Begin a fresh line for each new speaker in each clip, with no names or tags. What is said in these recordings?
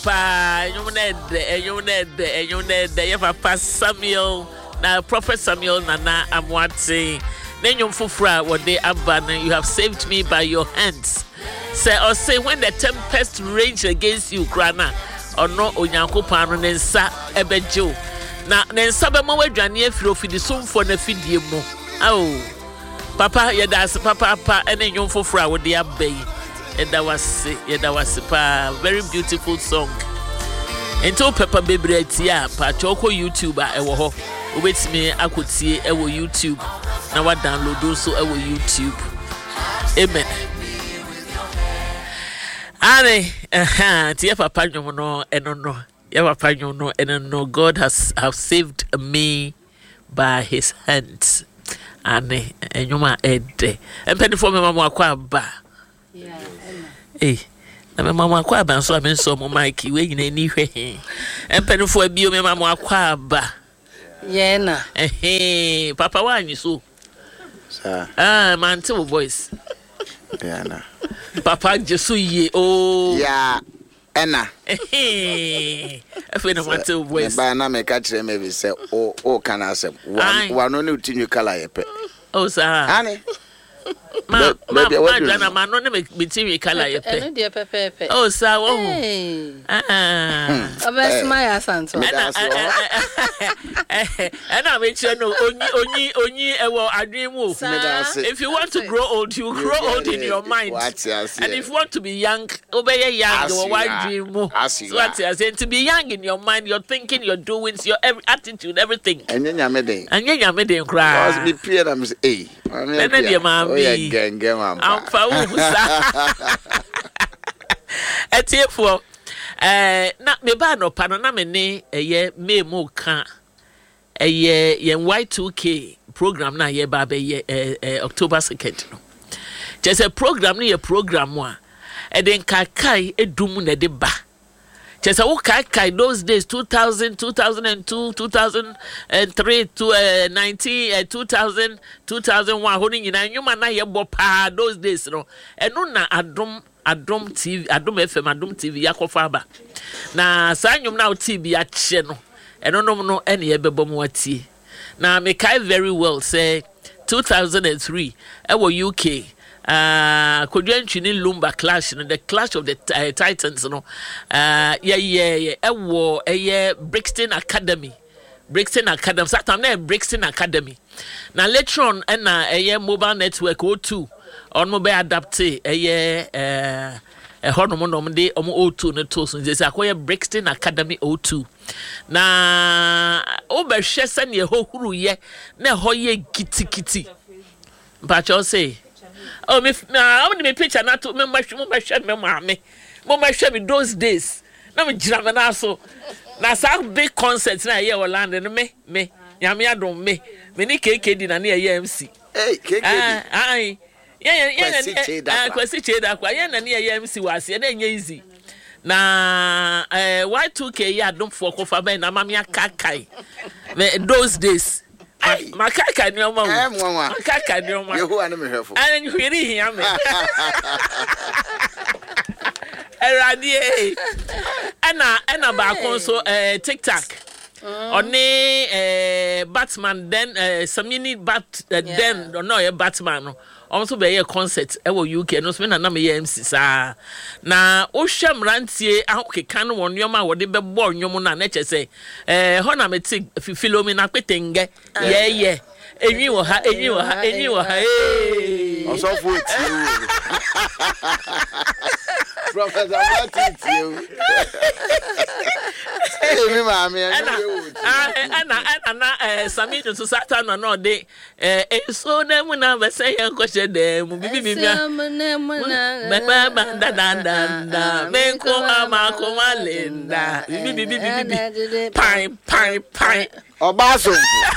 papa your papa Samuel na Prophet Samuel Nana Amwate Nenyum Fufra wode abana you have saved me by your hands say when the tempest rage against you grana or no onyankopon no nsa ebejo na nsa be ma wadwane afiri ofidi somfo na fidie mu papa yedas papa ene nyum fufra wode abai yeda wase pa very beautiful song ento papa bebre atia pa choko YouTube ewo ho obetimi akotie ewo YouTube na wa download so ewo YouTube amen Are tie papa nyum no eno ya papa nyum no eno God has saved me by his hands ane enyuma ede empeni for me mama akwa ba na me mama akwa ba so am so mo Mike we nyina ni hwe empeni for bio me mama akwa ba
na
papa wanyi so
sir
man to voice
na
papa jesu ye
ya ena
afi na man to voice
ba na me ka kire me bi se o kana asem wa no ne utinyu kala yepe
sir
ani
ma jana ma no ne me timi kala yepe
eno de pepepe
sir wo
obesma ya santo
and me che no onyi ewo adwen mu if you want to grow old you grow old in your mind and if you want to be young obey young or adwen mu so what I say to be young in your mind your thinking your doings your every attitude everything
anya nyame den
kra
cause be peer am say
ena de ma bi
genge mam
amfa wo sa etiefo na me ba no pa no na me ne eye me mu ka eye yen Y2K program na ye ba be ye October 2nd no just a program ni ye program a eden kakai edum na de ba just a wo kai those days 2000 2002 2003 to 19 2000 2001 ho ni nyina nyuma na ye bo pa those days no eno na Adom TV, Adom FM, Adom TV, yakofa ba. Na sa nyum na TV ache no. Eno no ene ye bebo mo atie. Na me kai very well say 2003 ewo UK kodwantwini Lumba clash no the clash of the Titans no ewo Brixton Academy satam na Brixton Academy. Na later on na mobile network O2 on mo be adapt hono no de O2 no to so say akoye Brixton Academy O2 na obehwe se ne hohuru ye na hoye kitikiti mpacho say me picture na to me mahwe me maame mo mahwe me those days na me gira me na so na sa big concert na ye Orlando no me nyame adom me ni KKD na na ye MC
KKD
kwasi cheda kwa ye na ye MC wase na enye easy na Y2K ya adom for kofa ben na mama akakai those days makaka ni oma makaka ni oma
yehu ane me hwefo
ane hwiri hia me eradi ana ba kon so TikTok oni Batman then Samini then no Batman no also be a concert e wo UK no so na me MC sa na o hwam rantie ahokeka no wonnyoma wo de bebo nnwom na na chese ho na me ti Philomena Petenge ye enyi wo ha
also for it Professor Martin me mama
ana Sami to Satan no de so na mu na be say yan ko shede mu bibi da men ko ama ko malenda bibi pai
obaso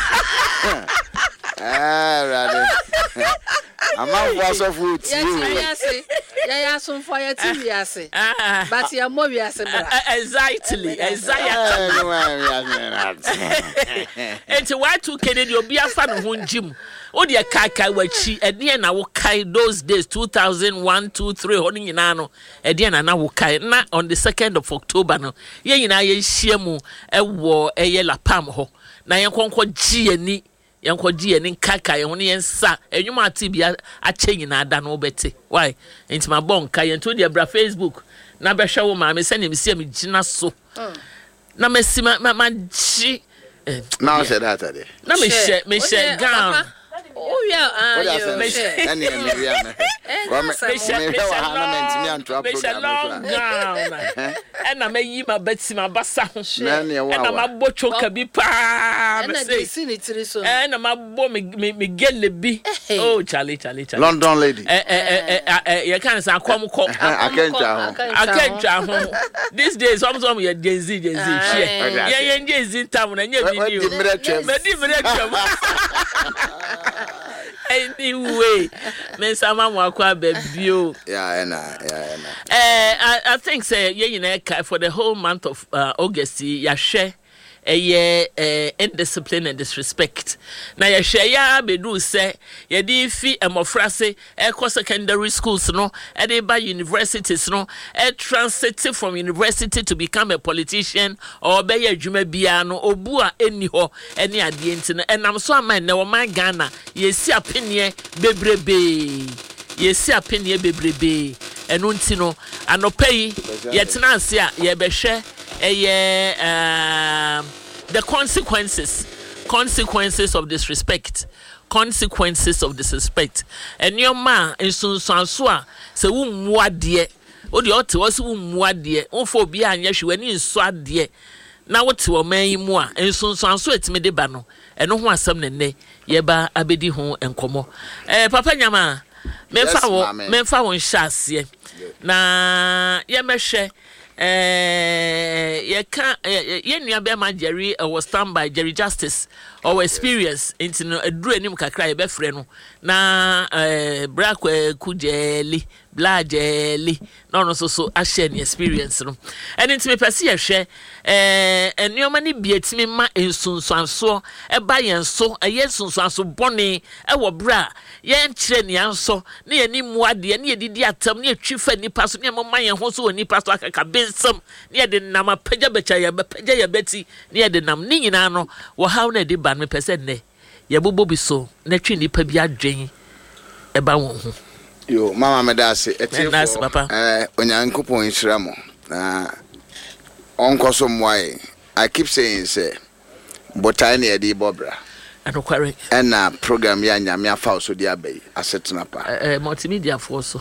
rather I'm was of food.
Yeah, some fire TV. But you're more
exactly. And to Y2K, you'll be a fan of one gym. Odi a kai wachi edian na wo kai those days 2001 2 3 honi nyina no edian na wo kai na on the 2nd of October no ye nyina ye hia mu ewo eye lapam ho na ye konko gi ani yanko gi ani kaka ye ho ne yensa enwuma ati bia ache nyina da no bete why enti ma bon kai ento de bra Facebook na be hwe wo ma me sene me sia me gina so na mesima ma gi
now said that day
na me share gown
oh yeah
me
and I may yi my betsy my bassa and I'm a bocho kabi pa and I'm a bo me get the be oh Charlie
London lady
you can't say I can't home these days some you Gen Z yeah Gen Z town and you anyway, Miss Amamwakwa Bebio. I think say for the whole month of August, ya share indiscipline and disrespect. Now ya share ya bedu say ya di fi emofrase secondary schools no e by universities no transit from university to become a politician or be ya dwuma bia no obu a eni ho eni ade enti no enam so aman na wo man Ghana yesi apenie bebrebe enu nti no anopai yetena ase a ye behwe the consequences of disrespect. And your man in Sunsansua, so wumwadie, or the author was wumwadie, ophobia and yes, when you swad dear. Now what to a man more, and Sunsansua it's me de bano, and no one some ne, yeba abedi home and como. Papa Yama, menfa won shas ye. Na yemeshe. You can't. You be my Jerry was stand by Jerry Justice or experience into a drew any kakra be freno na black kujeli blajeli no so a share experience no and into me perceive share and your money be at me ma in so e buy and so a yes so bonny e wo bra yen kire ni anso na yani muade na yedidi atam na atwifa ni paso na mama yen ho so oni paso akaka bensam na yede nam apagya becha ya bepagya ya beti na yede nam ni nyina no wo haw na de ban me pese ne ye bobo bi so na twi nipa bi adwen e ba won ho
yo mama me da se
etifo papa
onyankopon nhira mo na onkoso mwai I keep saying say botai na yede bobra
anokware
na program ya nyame afa so dia bai asetena pa
multimedia for so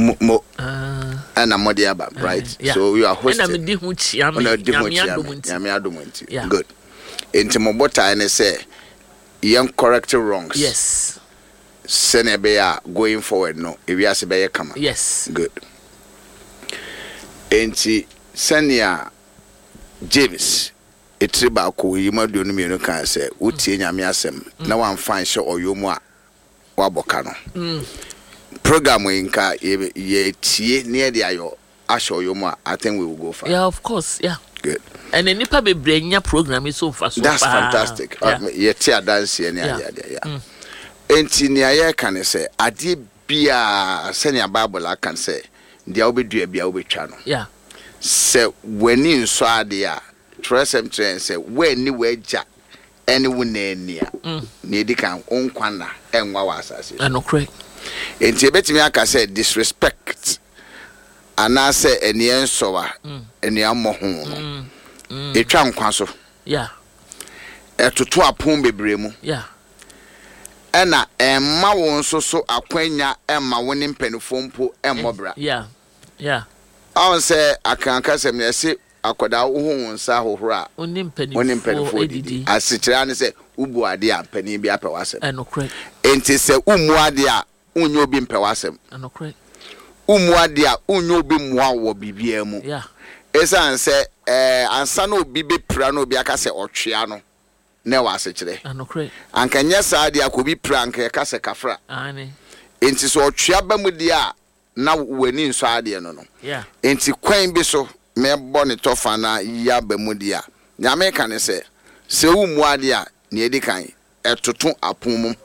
na modia ba right
yeah.
So you are hosting
na me di hu chia me
nyame adomunti good enti mo botai na say young correct wrongs
yes
senebe ya going forward no ewiase be ye kama
yes
good enti senia James etriba ko yimadu no me no kan say utie nyame asem na wan fan hye oyomu a waboka no program nka ye tie near the ayo asho oyomu a I think we will go far.
Yeah, of course, yeah.
Good.
And then nipa be brenya program is so fast.
That's fantastic. Ye tia dance here near yeah. Enti nia ye kan say ade bia senia Bible I can say dia obedua bia obetwa no.
Yeah.
Say weni nso ade a tresem train say weni weja any wonania. Na edi kan onkwana enwa wa asase.
I know correct.
Enti ebetimi aka say disrespect ana say eni ensowa eni amoho no. Etwa nkwa so.
Yeah.
Etoto apon bebre mu.
Yeah.
Ena emma won so akwanya emma woni mpanifo mpo emmobra.
Yeah. Yeah.
I say akanka sem na se akoda wo hu nsa hohora.
Oni mpanifo
edidi. Asikyira ne se ubu ade a mpani bi apɛ wasem.
No correct.
Enti se umu ade a unyo obi mpɛ wasem.
No correct.
Umu ade a unyo obi mua wo bibia mu.
Yeah.
Esa se ansa na obi be pra na obi aka se otwea no. Na wa asikyire.
No correct.
Anka nya sa ade akobi pra anka ka se kafra.
Ani.
Enti so otwea ba mu di a na wani nso ade no no.
Yeah.
Enti kwan bi so me bone tofa na ya ba mu di a. Nyame ka ne se umu ade a na edi kan etoto apon mu.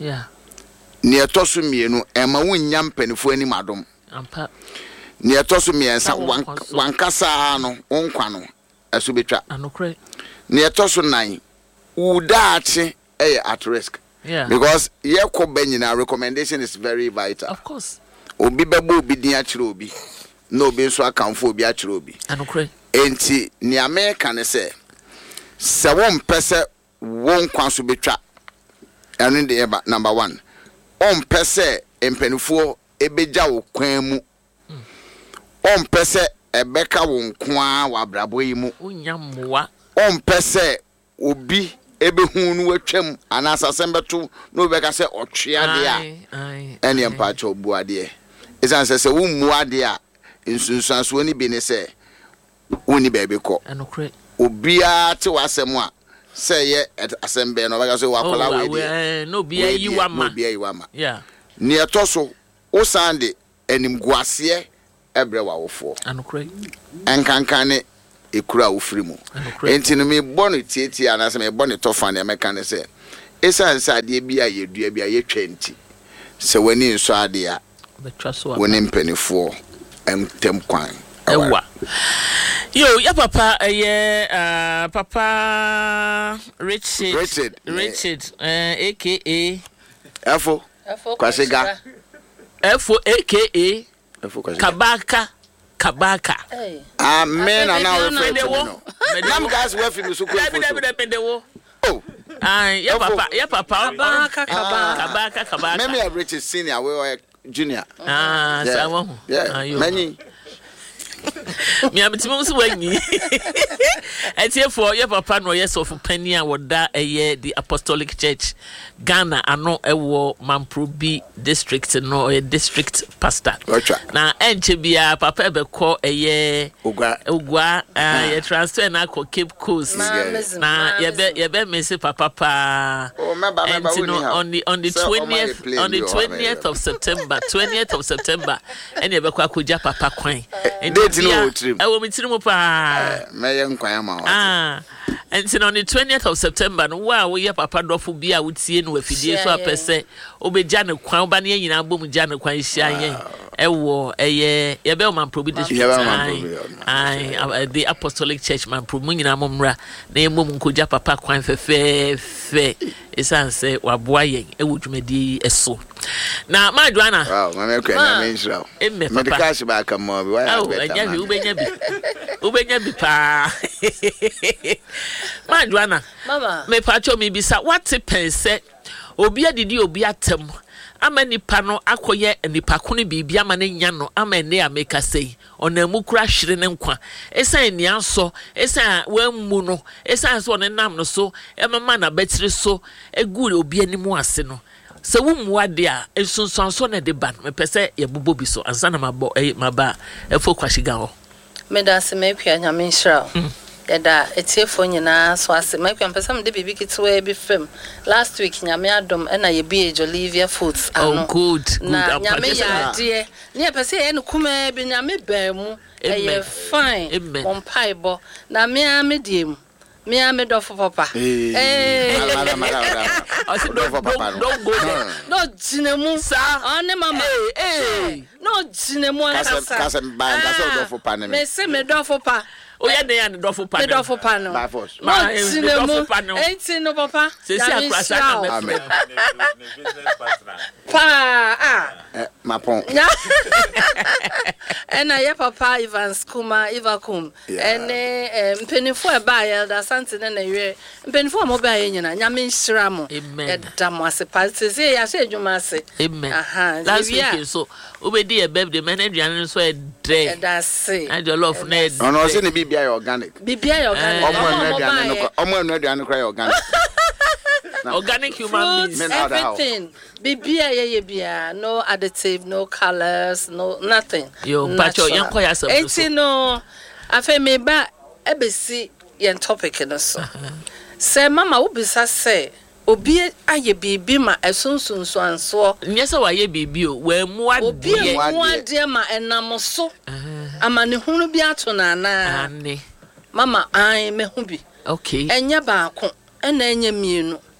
Yeah.
Near Tosu Mienu, Emma Winyam Penifo any madam.
Ampa.
Near Tosu Miensa, one Casano, Onquano, as to be trapped.
Anokre.
Near Tosu 9, Udachi at risk.
Yeah.
Because Yako Benina recommendation is very vital.
Of course.
Obi Babu be near Chirobi. No be so account for Biachirobi.
Anokre.
Enti ni American say. Se one person won kwanso be trapped. And the number 1. On pese empenifo ebeja wo kwan mu. On pese ebeka wo nkoa wa brabo yi mu.
Unyamwa.
On pese obi ebe hunu atwam anasasem beto no beka se otwea de a. Ene empa cha obu ade. Esan se wo mu ade a nsunsuanso oni bi ne se woni ba ebe ko.
Anokre.
Obia te wasem a say ye assemble no beka so wakola we
no bia yiwama. Yeah.
Near Toso, O Sunday, and him guasie, ebrewa wofo.
Anokre.
Enkankane, ekura ufrimu. Enti me bonnet titi, and as me bonnet of an American say, Esa inside ye be a ye 20. So when you saw dear, when in penny 4 and 10 coin.
Ewa. Yo, ya papa, Papa Richard, aka
Efo Kwasiga.
Efo aka Kabaka.
Amen. And now Nam guys work for so oh.
Ya papa Kabaka.
Maybe a Richard senior we junior.
Yeah.
Many.
Me am timum so wanyi. Etie for your papa no yes of penny a woda the Apostolic Church Ghana ano ewo Mamprobi district no district pastor. Na enche bia papa ebekọ Ugwa ye transfer na ko Cape Coast. Na yebe mesi papa pa. On the 20th of September, 20th of September and yebekọ akoja papa kwan. I will meet him pa. And on the 20th of September, no wow, we have papa dofu bia would see no fidie so apese obejane kwan ba ne nyina bom jane kwan hia ewo ye be man probi this the Apostolic Church man probi nyina momra na emom nkoja papa kwan fe esan se waboa yen ewo dwumadi eso na ma Joanna
wow mama kwa na me nsira me de cash back mo bi why ubenya bi pa ma Joanna
mama
me pacho me bisa what pense obi adidi obi atem ama nipa no akoye nipa ko ne bibia ama ne nya no ama ne ameka sei onamu kura hwere ne nkwa esan ni anso esan wammu no esan so ne nam no so emama na betire so egu obi animu ase no se wummu ade a ensunsanso na de ban me pese ye bobo bi so ansa na maba efo kwashiga ho
me da se me kwa nyame nshira yada etiefo nyina so ase my kwempesa de bibi kitwe bi fam last week nyame adom na ye bi Olivia Foods
ano good
na nyame ya de ne pese ye no kuma bi nyame ba mu ye fine on paibo na me amediem me amedofo papa
don't go there
no jinemu sa on mama no jinemu
kasa dofo pa na
me se me dofo pa
oya de yan dofo pa
no
by force
no jinemu enti no papa
se si akrasa na me
pa
ma pon
ena ye papa Ivan Skuma Ivakum ene mpenifo e ba ya da sante na ye mpenifo mo ba ye nyina nyame nhira mo da mo ase party ya se adwuma ase
aha last week so obedi e birthday manager so e dey
da se
I do love na
no se ne bibia organic omo enu aduane kra organic
organic human beings
everything bibia ye bia no additive no colors no nothing
yo pacho yanko ya so
enti no afa me ba ebesi yen topic no so se mama wo bisa se obi aye bibi ma esunsunso anso
nyese wa ye bibi o we mu ade
obi mu ade ma enam so amane hunu bi ato na na mama an me hu bi
okay
enya ba ko ena enya mienu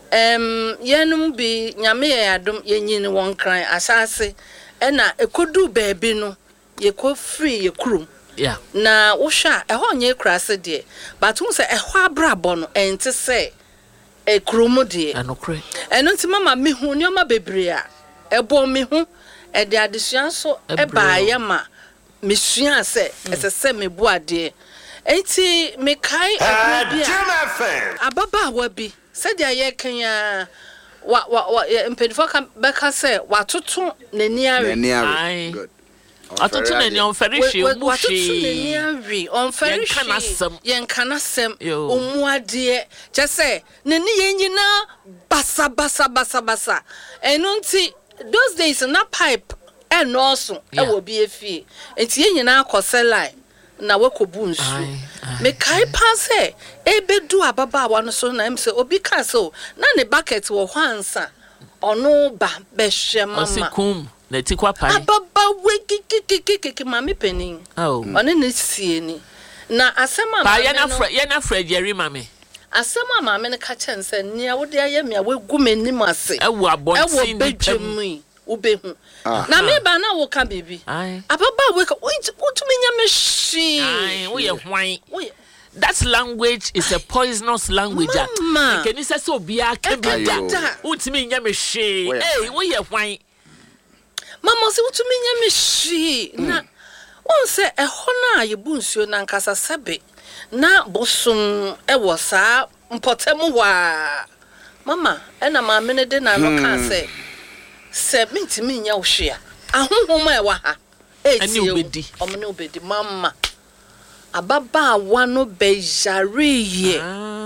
yenum bi nyame ye adom yenyini won kran asase na ekodu baabi no ye ko free ye krum
yeah
na wo hwa ehọ nye krase de but wo se ehọ abrabọ no ente se ekrum de
anokre
eno nti mama me hu nyoma bebre a ebo me hu e de adesua so e ba ye ma mesua se esese me bu ade enti me kai ebia ababa wa bi said ya ye kanya wa mpedifo ka beka se watoto nani awi
good
atoto
nani on ferishi omushi
watoto nani awi on ferishi yen kanasem omuade je se nani yenyina basa eno nti those days na pipe enoso e wo bi efie enti yenyina akosela na wekobu nsu me kai pase ebedu ababa no so na emse obi ka so na ne bucket wo hwansa ono ba behwe mama
osikum na tikwa pai
ababa we kikikikiki mami penin ono ne sie ni na asema
pa ye na fra Jerry mami
asema mama ne ka chense nia wo de ayemia we gu menim ase
ewo abonti
ni bedwemu ubehu na me ba na wo ka bibi ababa we ka utumi nya me shi
wo ye hwan that language is a poisonous language can you say so bia ka bi da utumi nya me shi wo ye hwan
mama se utumi nya me shi na won se ehọ na yebu nsuo na nkasa sebe na bosum ewo saa mpotemu wa mama ena ma me ne de na no kan se 70 nya ohwea ahonhom e wa ha
ani obedi
omne obedi mama ababa wano beyariye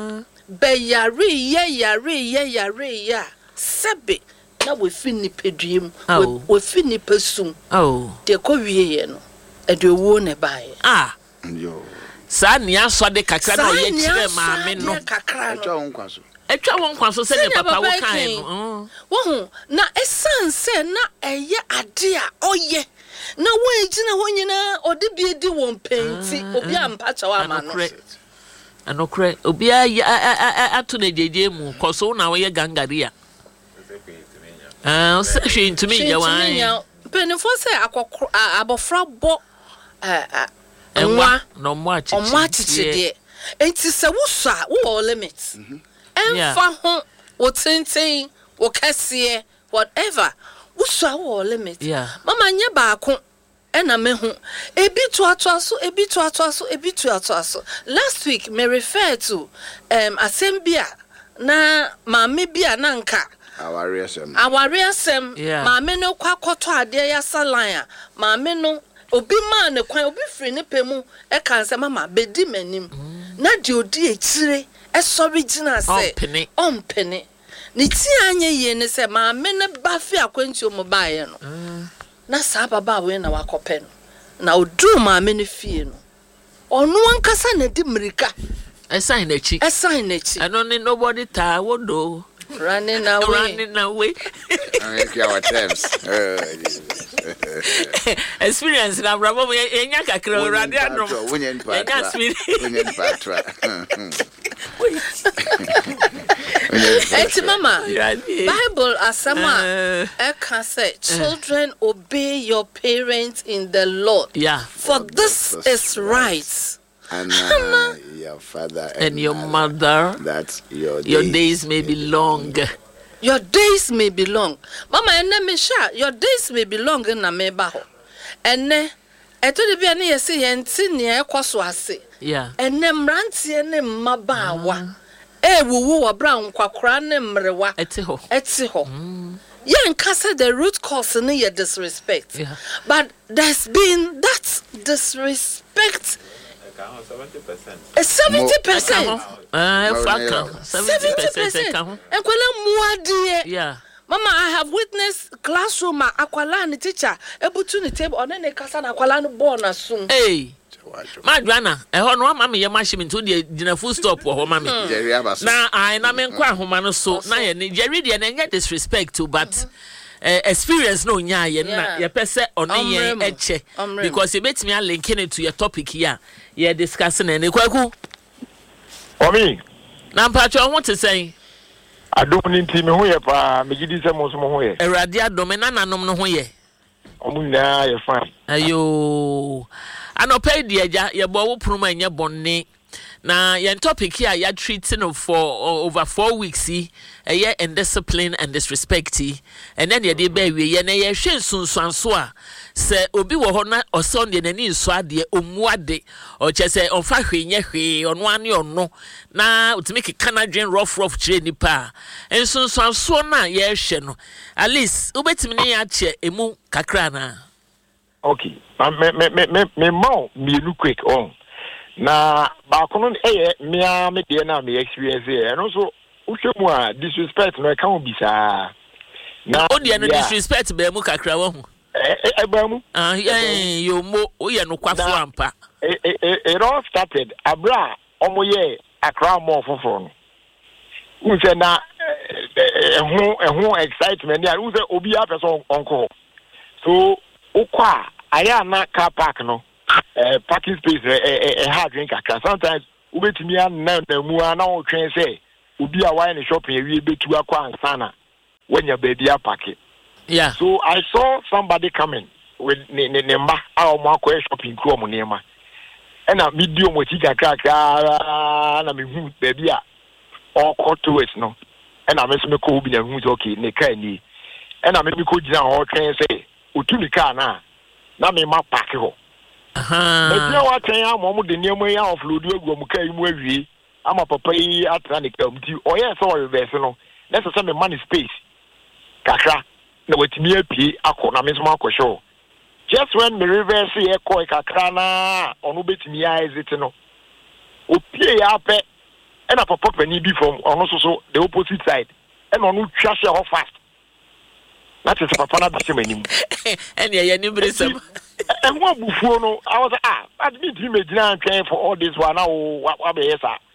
yare ya sebe na we fini pediem we fini pesum de ko wiye no edewo ne bae
yo
sa ni aso de kakra na ye kire maame no etwa won kwaso se ne papa wo kan no
wo na esanse na eye ade a oye na wo ejina ho nyina ode bi edi won penti obi ampa chawa ma no
anokre obi ato na jeje mu koso na wo ye gangaria se hwe ntumi nya wan
penifo se akokro abofra bo enwa
no
mo achichide enti se wo so a wo limits enfa ho wo tenten wo kase whatever wo so a wo limit mama nye baako ena me hu ebi to aso last week me refer to assembia na maame bia na nka awariasem maame no kwakoto ade ya salanya maame no obi ma ne kwan obi free ne pemu e kan se mama bedi manim na de odi etire e sorry gina se ompene ni ti anye ye ne se maame ne ba fi akwanti o mo baaye no na sa baba we na wakope no na odu maame ne fie no onu ankasa na di mrika
esign na chi and only nobody ta wodo
running away
our terms
experience na bravo enya kakra radio no
Eti mama Bible asama eka say children obey your parents in the Lord for this is right
and your father
and your mother
that your
days may be long.
Your days may be long. Mama ene me sha your days may be long na me ba ho. Ene eto de bia na yesi yenti ne ekoso ase. Ene mrantie ne mmabaawa. Wuwu wo bra nkwakora ne mrewa. Eti ho. Kasa the root cause in your disrespect. But there's been that disrespect 70%. 70%. Mama, I have witnessed classroom akwala ni teacher ebutu ni table on ne kasa na akwala no born asun.
Hey. Madwana, ho no mama ye machine to the gina full stop ho mama. Na I na me kwa homa no so na ye Jerry de na nya disrespect to but experience no nya ye na ye pese ono ye eche because you bet me linking it to your topic here. Ye discussing and kwaku.
Omi.
Na mpacho want to say
adom ni nti me ho ye pa me gidi se mo so mo ho ye
Erade adom na nanom no ho ye
omu na ye fine
ayo anopai di agya ye bo wo proma enye bonne na yen topic here ya treating for over 4 weeks eye indiscipline and disrespect and then ye dey be we ye na ye hwe sunsuanso a se obi wo ho na oson de nani nso ade omuade o che se onfa hwenye hwe ono ane ono na utimi keka na dwen rough chire nipa ensunsuanso na ye hwe no at least ubetimi ne ya che emu kakra na
okay me mo mienu quick on na ba kono mea me de na me experience e no so uhwemu a disrespect no ka obi saa na
o de no disrespect be mu kakra wo hu
ba mu
yo mo o ye no kwafo ampa
it all started abra omoye akra mo foforo no unse na ehun excitement ya unse obi a person onko so ukwa aya na car park no parking space hard drink akra sometimes ubetimi na mu na o twen say obi a why na shopping ewie betu akwa ansana wenya baby a park.
Yeah.
So I saw somebody coming with nemba a mo akwa shopping kro mo nema and a medium mo tika kakra na me hu baby a all cut to it no and I me ko bi na hu okay ne ka ni and I me ko gina ho twen say otu ni car na me ma park ho. But what I am almost the near way of Ludu Mukai, I'm a papa Atlantic, or yes, or vessel. That's a some money space. Kakra, no, with me a P, a Miss Marco show. Just when the river see a koi kakrana, or no bit me eyes it no. O P up and a papa penny be from also the opposite side, and on who trash her fast. That is Papa Bassimani.
And yeah, you bring some.
And what before no, I was I didn't imagine train for all this one. Now, what be yes,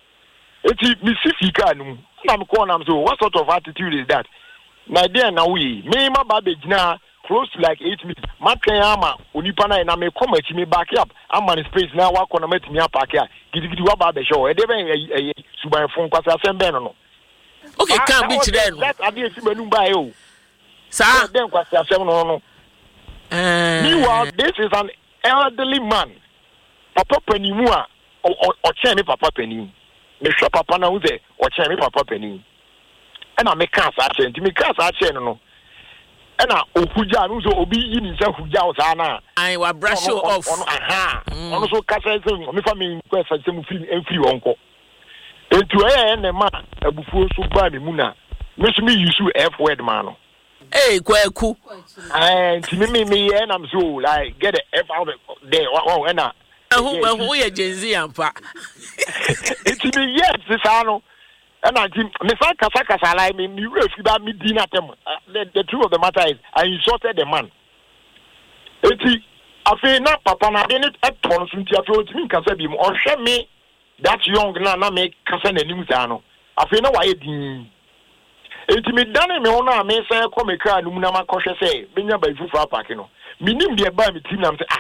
it's Mississippi. I'm calling so. What sort of attitude is that? My dear, now me, my baby, now close to like 8 minutes. My kayama, unipana, and I may come at me back up. I'm on space now. What can I make me up here? Give you about the show. They been a phone because I send Ben.
Okay, can't be then.
That I didn't see me by you.
Sir,
then because I said no. Meanwhile, this is an elderly man. Papa Penny Mua or Chemi Papa Penny. Mr. Papa now there or Chemi Papa Penny. And I make cast action to me cast action no. And I Okuja who's obi in himself who jaws Anna.
I will brush you off.
Also, Cassa, if I mean, question some free uncle. And to a man, a buffalo so by me Muna. Miss me, you should F word man.
Hey, Kwaku.
And to me, and I'm so like get the F out of there. Oh, and
who are Jay-Z and Pa?
It's me, yes, this ano. And I think, Mr. Kasaka, I mean, you refuse me dinner them. The truth of the matter is, I insulted the man. It's I feel not Papa, I didn't at once until I told me, Kasabim, or share me that young Nana make Kasan and Nimzano. I feel no why it didn't. Enti me dane me hono a me san ko me kra num na makɔhwɛ sɛ benya ba ifu fra park no minim de ba me tim na me sɛ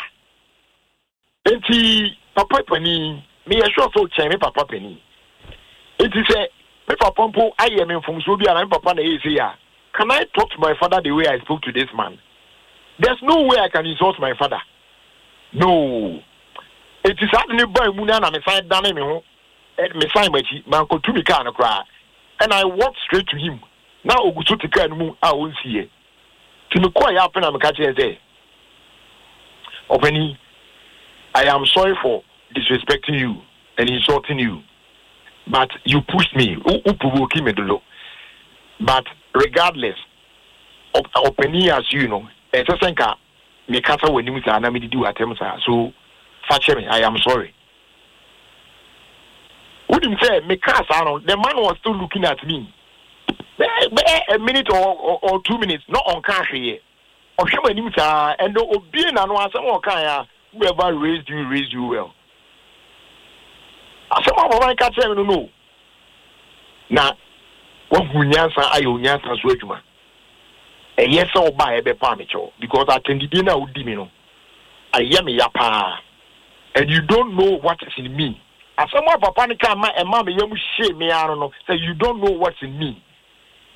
enti papa pani me yɛ sure so kyɛn me papa pani enti sɛ me papa mpo ayɛ me mfomso bi a me papa na yɛ sɛ ya can I talk to my father the way I spoke to this man? There's no way I can insult my father. No. Enti sa ne ba mu na me san dane me ho me san machi man ko tumi ka no kra and I walked straight to him. Now Ogusu tika anu a won sie. Ti me kwa ya pena me ka che say. Openi, I am sorry for disrespecting you and insulting you. But you pushed me. U provoke me dolo. But regardless, openi as you know, e se senka me kasa wani sa na me di atem sa. So fache me, I am sorry. Wouldn't say me kasa no, the man was still looking at me. A minute or 2 minutes, not on cash here. Or show him, and though being an answer or kind, whoever raised you well. I said, I can't tell you no. Now, what would you answer? I will answer Swedman. And yes, I'll buy a permito because I can dinner with Dimino. I am a yapa, and you don't know what is in me. As someone papa and mammy, you shame me, I don't know. Say you don't know what's in me.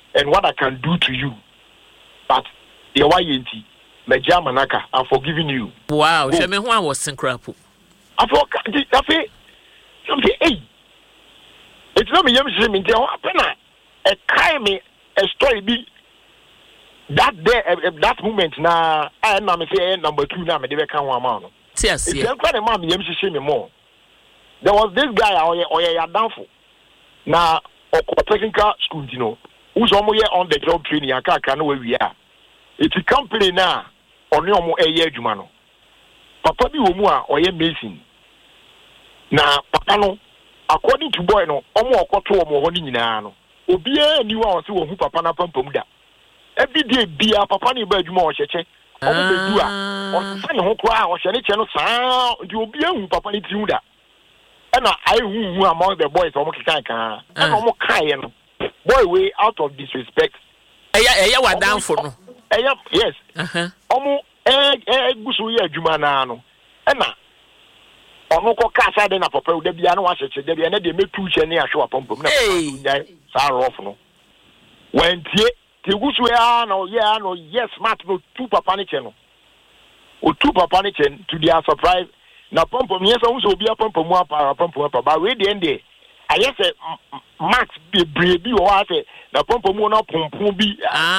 and what I can do to you. But the YNT, Major Manaka, I'm forgiving you.
Wow, she me who was synchrapu.
I forgot something. Hey, it's not me. I'm saying, a crime, a story be that day, that moment. Now, I am say number 2 now. Me dey can one man.
Yes,
it's quite a man. I'm saying me more. There was this guy, or downfall. Now, technical school, you know, who's almost on the job training. I can't know where we are. It's a company now. On your more a year, Jumano. Papa be umua or ye mason. Now, Papa no, according to boy no, omo okoto omo honi nyina Obia ni wa so hu papa na pampam da. Every day bia papa ni ba adwuma o cheche. Omo bedu a, o se ne ho kwa o hye ne che no saa, di obia hu papa ni tihu da. E na I hu among the boys omo kikan kan. E na omo kai no. Boy way out of disrespect.
Eya wa down for no.
Yes. Omo gusu ye adwuma na no. E na ono ko kasa de na papa u da bia na wa hyeche da bia na de metu hye ne ahwe apompom na nyai sa rof no when tie gusu ya no yes smart no tu papa ne che no o tu papa ne che to their surprise na pompom yes so obi apompom apa pompom apa ba we de ende ayese max be brebi o wa say na pompom no pompom bi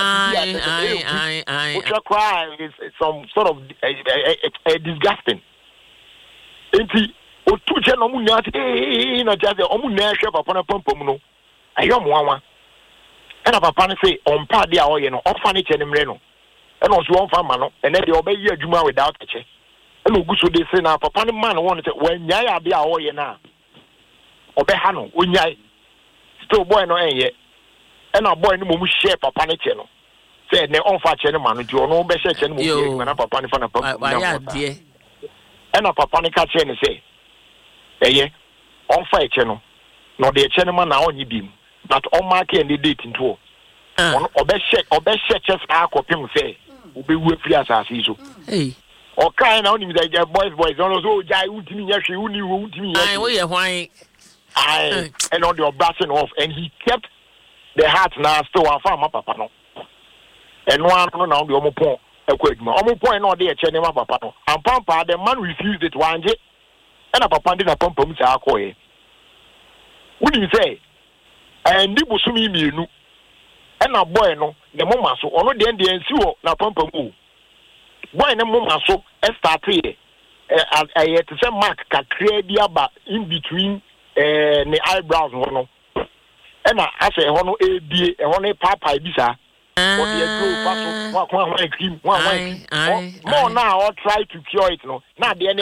which cry is some sort of disgusting. Enti otu che no mu nya na jaze omu na hwe papa na pampam no ayo moanwa na papa ne say ompa de a oye no ofa ne che ne mre no e no so omfa ma no ene de obayi adwuma without che e no guso de say na papa ne man won say wanya ya de a oye na obe ha no onyai still boy no enye e na boy ne mo mu share papa ne che no say ne omfa che ne ma no di ono be share che ne mo na papa ne fa na pampam ena papa ne ka che ne say eye on fa eche no no de eche ne ma na onyi bim but on mark and the date into on obehye chest akopim say obewu afri asase so o kai na onim say boys on so jai utimi nya hwe uni wo utimi nya
wo ye hwan
and on the bashing off and he kept the heart now still one farm papa no and one no na the omopon omopon no de eche ne ma papa no and pampa the man refused it one je and a papa did a pampam sa akoye wouldn't say and the busumi mienu and a boy no the mama so ono de ndi ensi na pampam boy ne mama so start here to say mark ka create bia in between the eyebrows no and I say hono ebie e hono papa bisa or the go one cream more now or try to cure it no na the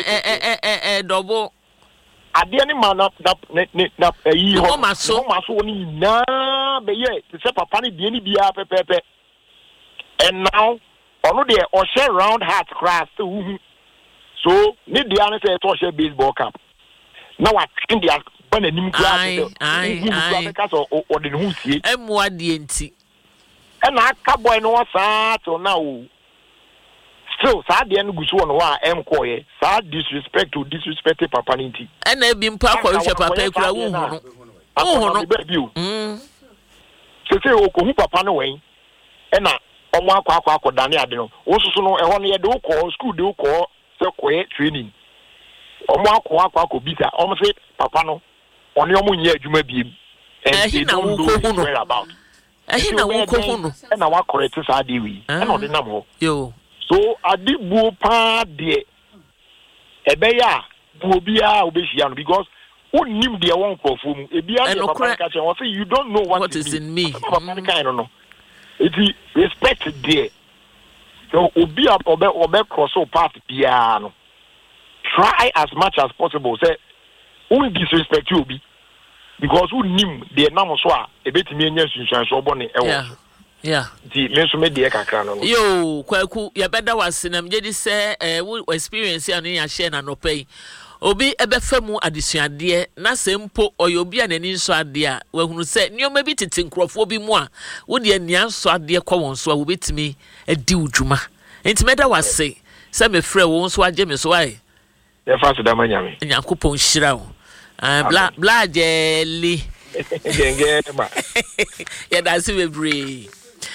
NS
double
ade ni man na yi ho
ma so
ni na be ye to say papa ni de ni bia pepepe and now ono de o share round heart craft so ni de an say to share baseball cap now I think they are ban anim class because o de hu sie
emwa de enti
and I boy no sa to now still sa de no gusu no wa enkoye sa disrespect to disrespect papa ninti
and e bi mpa kwa hwe papa ekura wo hu no so say o ko hu papa no wen e na omo akwa dane ade no wo susu no e ho no ye de wo ko school de wo ko se koye training omo akwa bisa omo say papa no oni omo nya adwuma biem and he na wo ko hu no about na wo ko hu no
e na wa correct sa de wi e na de nam ho
yo
so adibu pa de ebeya bu obia obehia no because onim de won krofo mu ebia de papa ka che won say you don't know what
is in me
papa ka no it respect there so obia obe cross path bia no try as much as possible say who disrespect you obi because who nim de nam so a ebetimi anya sunsuan so bone ewo
yeah
di menso me de kakra no
yo kwaku ya beda wasenam je di se experience anu ya share na no pay obi ebefamu adesuade na sempo oyobi anani nso ade a wahunu se nioma bi tete nkrofo bi mu a wo de ania nso ade kwa won so a wo betimi adi udwuma enti meda wase se me frɛ wo nso agye me so ai
ya fa so da manyame
nyankopon hyira wo bla jeli
Gengema.
Yeah, that's bebree.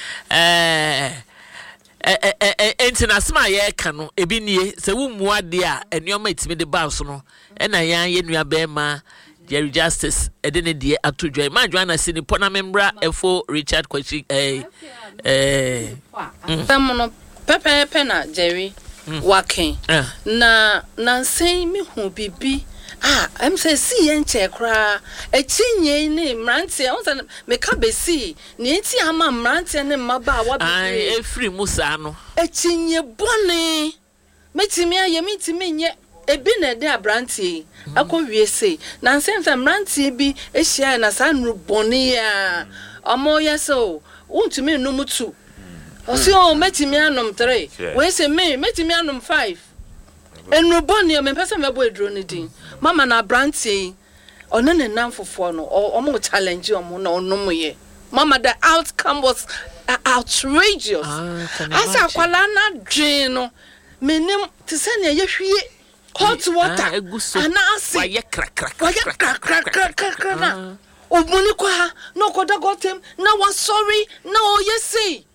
Entinasma ye ka no ebi nie se wo muade a enioma etimi de ba so no na yan ye nua be ma Jerry Justice ede ne de atodwa ma Joanna sini pona membra efo Richard Kwachi
tamono pepe na Jerry waken na nsen mi hu bibi em say si yen che kra echinye ni mrantie on say me ka be si ni enti ama mrantie ne maba wa
bi efri musa no
echinye bone metimi aye metimi nye ebi na de abrantie akọwie sei na nsem say mrantie bi ehia na sa nru bone ya omo yeso untumi numutu osi o metimi anom 3 we say me metimi anom 5 enru bone me pese mebo edro ni din mama na brantie ono ne namfofo no omo challenge omo na onom ye mama the outcome was outrageous asa kwala na dwen no menim te se ne yehwie hot water ana ase
waye krak
na obuni kwa no koda gotem na wa sorry na o yesi